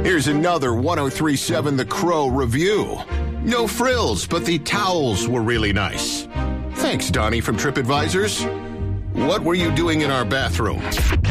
Here's another 1037 The Crow review. No frills, but the towels were really nice. Thanks, Donnie from TripAdvisors. What were you doing in our bathroom?